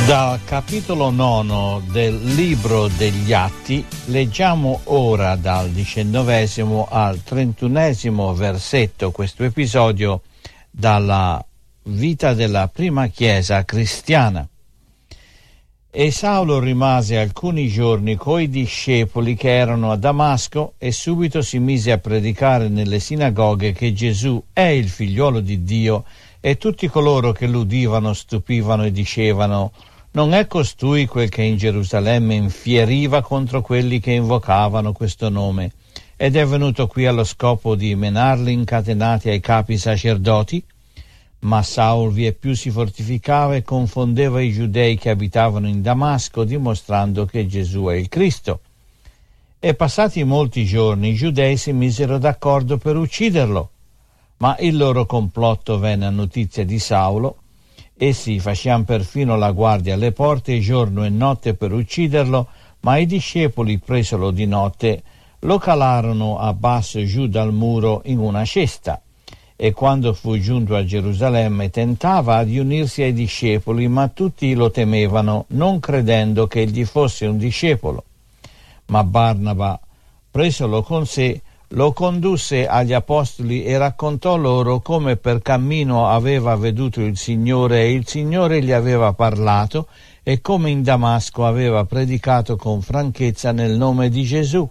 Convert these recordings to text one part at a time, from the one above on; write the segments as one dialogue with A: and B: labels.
A: Dal capitolo 9 del libro degli Atti leggiamo ora dal 19 al 31 versetto questo episodio dalla vita della prima chiesa cristiana. E Saulo rimase alcuni giorni coi discepoli che erano a Damasco e subito si mise a predicare nelle sinagoghe che Gesù è il figliuolo di Dio, e tutti coloro che l'udivano stupivano e dicevano: non è costui quel che in Gerusalemme infieriva contro quelli che invocavano questo nome, ed è venuto qui allo scopo di menarli incatenati ai capi sacerdoti? Ma Saulo vieppiù si fortificava e confondeva i giudei che abitavano in Damasco, dimostrando che Gesù è il Cristo. E passati molti giorni i giudei si misero d'accordo per ucciderlo, ma il loro complotto venne a notizia di Saulo. Essi facevano perfino la guardia alle porte giorno e notte per ucciderlo, ma i discepoli, presolo di notte, lo calarono a basso giù dal muro in una cesta. E quando fu giunto a Gerusalemme tentava di unirsi ai discepoli, ma tutti lo temevano, non credendo che egli fosse un discepolo. Ma Barnaba, presolo con sé, lo condusse agli apostoli e raccontò loro come per cammino aveva veduto il Signore e il Signore gli aveva parlato, e come in Damasco aveva predicato con franchezza nel nome di Gesù.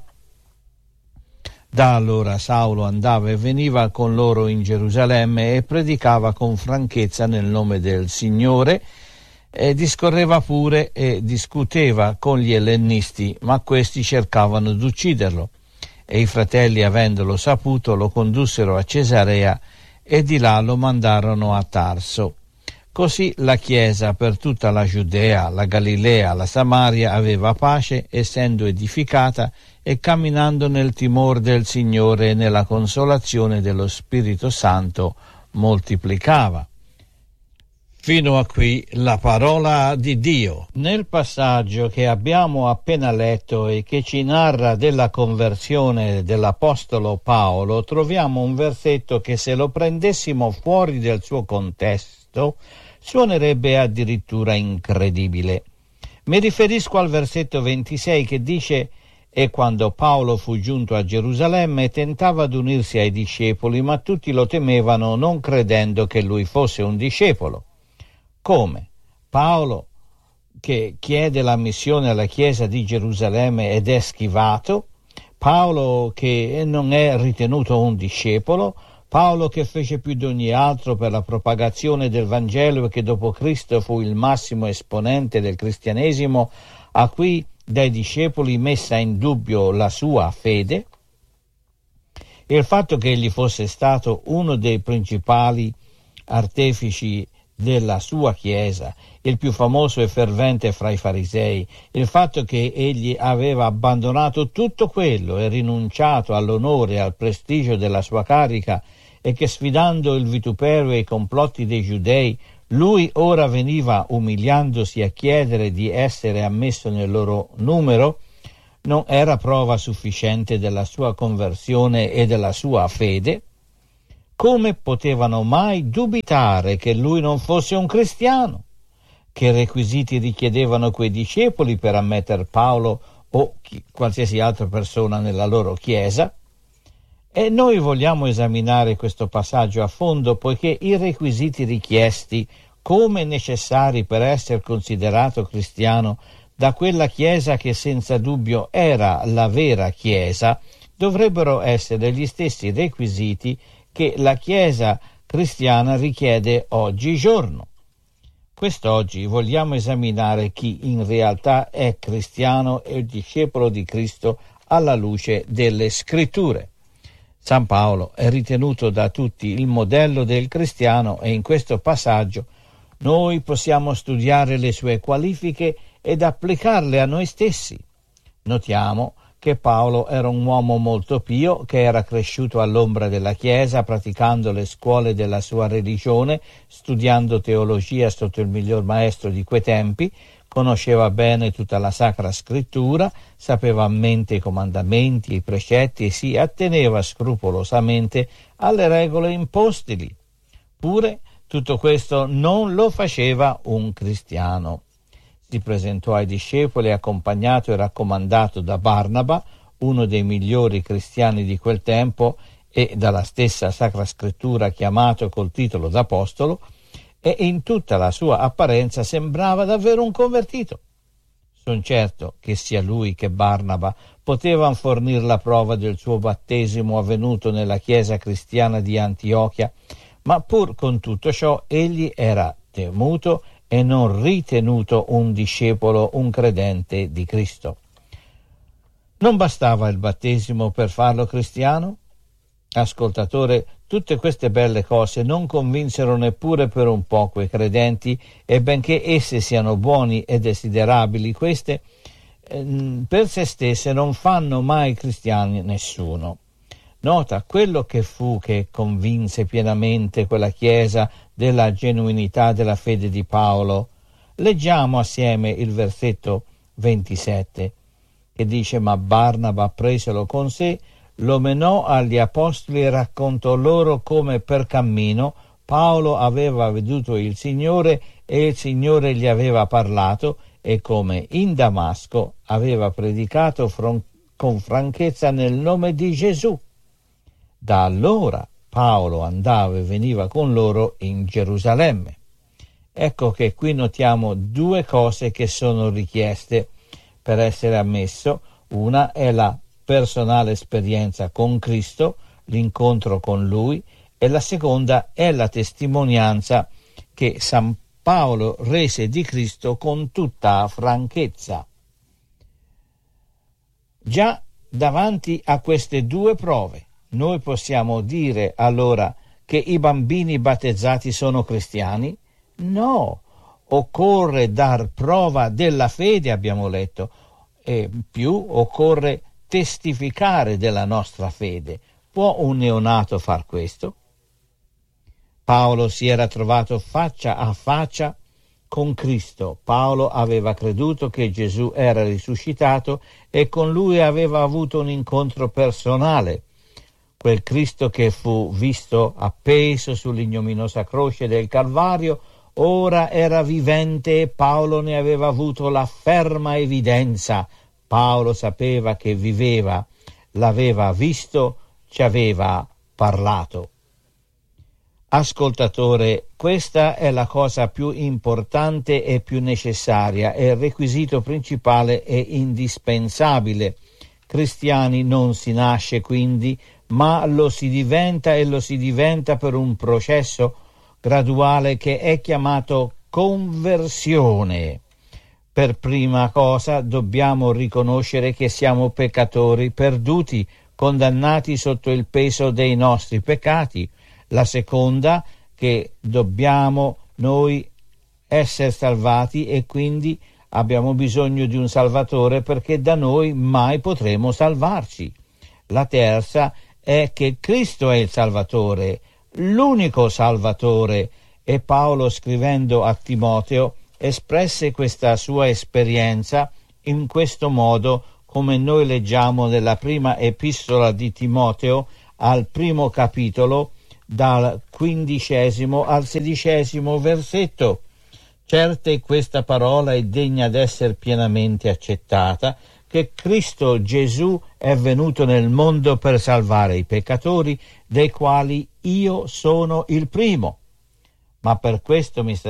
A: Da allora Saulo andava e veniva con loro in Gerusalemme e predicava con franchezza nel nome del Signore, e discorreva pure e discuteva con gli ellennisti, ma questi cercavano d'ucciderlo. E i fratelli, avendolo saputo, lo condussero a Cesarea e di là lo mandarono a Tarso. Così la Chiesa per tutta la Giudea, la Galilea, la Samaria aveva pace, essendo edificata e camminando nel timore del Signore e nella consolazione dello Spirito Santo moltiplicava. Fino a qui la parola di Dio. Nel passaggio che abbiamo appena letto e che ci narra della conversione dell'Apostolo Paolo, troviamo un versetto che, se lo prendessimo fuori del suo contesto, suonerebbe addirittura incredibile. Mi riferisco al versetto 26 che dice: «E quando Paolo fu giunto a Gerusalemme tentava ad unirsi ai discepoli, ma tutti lo temevano, non credendo che lui fosse un discepolo». Come? Paolo, che chiede la missione alla Chiesa di Gerusalemme ed è schivato? Paolo che non è ritenuto un discepolo? Paolo che fece più di ogni altro per la propagazione del Vangelo e che dopo Cristo fu il massimo esponente del cristianesimo, a cui dai discepoli messa in dubbio la sua fede? Il fatto che egli fosse stato uno dei principali artefici della sua Chiesa, il più famoso e fervente fra i farisei, il fatto che egli aveva abbandonato tutto quello e rinunciato all'onore e al prestigio della sua carica, e che, sfidando il vituperio e i complotti dei giudei, lui ora veniva umiliandosi a chiedere di essere ammesso nel loro numero, non era prova sufficiente della sua conversione e della sua fede? Come potevano mai dubitare che lui non fosse un cristiano? Che requisiti richiedevano quei discepoli per ammettere Paolo o qualsiasi altra persona nella loro chiesa? E noi vogliamo esaminare questo passaggio a fondo, poiché i requisiti richiesti come necessari per essere considerato cristiano da quella Chiesa che senza dubbio era la vera Chiesa dovrebbero essere gli stessi requisiti che la Chiesa cristiana richiede oggigiorno. Quest'oggi vogliamo esaminare chi in realtà è cristiano e discepolo di Cristo alla luce delle Scritture. San Paolo è ritenuto da tutti il modello del cristiano, e in questo passaggio noi possiamo studiare le sue qualifiche ed applicarle a noi stessi. Notiamo che Paolo era un uomo molto pio, che era cresciuto all'ombra della Chiesa, praticando le scuole della sua religione, studiando teologia sotto il miglior maestro di quei tempi, conosceva bene tutta la Sacra Scrittura, sapeva a mente i comandamenti e i precetti e si atteneva scrupolosamente alle regole impostili. Pure tutto questo non lo faceva un cristiano. Si presentò ai discepoli accompagnato e raccomandato da Barnaba, uno dei migliori cristiani di quel tempo e dalla stessa Sacra Scrittura chiamato col titolo d'apostolo, e in tutta la sua apparenza sembrava davvero un convertito. Son certo che sia lui che Barnaba potevano fornire la prova del suo battesimo avvenuto nella chiesa cristiana di Antiochia, ma pur con tutto ciò egli era temuto e non ritenuto un discepolo, un credente di Cristo. Non bastava il battesimo per farlo cristiano? Ascoltatore, tutte queste belle cose non convinsero neppure per un po' quei credenti, e benché esse siano buoni e desiderabili, queste per se stesse non fanno mai cristiani nessuno. Nota quello che fu che convinse pienamente quella chiesa della genuinità della fede di Paolo. Leggiamo assieme il versetto 27 che dice: ma Barnaba, preselo con sé, lo menò agli apostoli e raccontò loro come per cammino Paolo aveva veduto il Signore e il Signore gli aveva parlato, e come in Damasco aveva predicato con franchezza nel nome di Gesù. Da allora Paolo andava e veniva con loro in Gerusalemme. Ecco che qui notiamo due cose che sono richieste per essere ammesso. Una è la personale esperienza con Cristo, l'incontro con Lui, e la seconda è la testimonianza che San Paolo rese di Cristo con tutta franchezza. Già davanti a queste due prove, noi possiamo dire allora che i bambini battezzati sono cristiani? No, occorre dar prova della fede, abbiamo letto, e più occorre testificare della nostra fede. Può un neonato far questo? Paolo si era trovato faccia a faccia con Cristo. Paolo aveva creduto che Gesù era risuscitato e con lui aveva avuto un incontro personale. Quel Cristo che fu visto appeso sull'ignominiosa croce del Calvario ora era vivente e Paolo ne aveva avuto la ferma evidenza. Paolo sapeva che viveva, l'aveva visto, ci aveva parlato. Ascoltatore, questa è la cosa più importante e più necessaria, è il requisito principale e indispensabile. Cristiani non si nasce quindi, ma lo si diventa, e lo si diventa per un processo graduale che è chiamato conversione. Per prima cosa dobbiamo riconoscere che siamo peccatori perduti, condannati sotto il peso dei nostri peccati. La seconda, che dobbiamo noi essere salvati e quindi abbiamo bisogno di un Salvatore, perché da noi mai potremo salvarci. La terza è che Cristo è il Salvatore, l'unico Salvatore, e Paolo, scrivendo a Timoteo, espresse questa sua esperienza in questo modo, come noi leggiamo nella prima epistola di Timoteo, al primo capitolo, dal 15° al 16° versetto. Certe questa parola è degna d'essere pienamente accettata, che Cristo Gesù è venuto nel mondo per salvare i peccatori, dei quali io sono il primo. Ma per questo mi